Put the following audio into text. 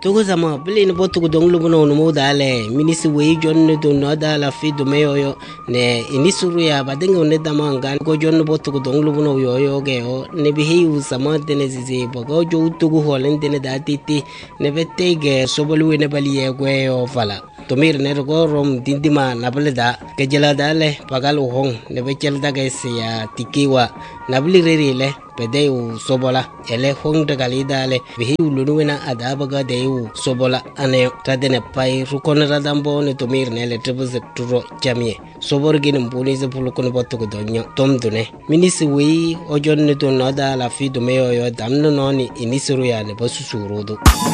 Tugu sama bili ni botu kudong lubu no numu dale minisi wei jon do no dala fi do meyo ne inisuru ya badenga ne damanga ko jon botu kudong lubu no yo ge o ne bihi u sama dene zizi bogo jo tugu holen dene datiti ne betege sobolu ne bali ye gwe o fala tomir ne go rom dindima nableda kejela dale pagal hong ne bechel daga ya tikiwa nabli rerile pedeu sobola ele hong de galidale bihi ulunuena adabaga deu sobola ane tadene pai rukon radambo ne tomir ne le trebuz turo jamie soborgin mbuni ze pulukon botu ko donyo tomdune minisi wi ojon ne to noda la fi do meyo damno noni inisuru ya ne basusurudo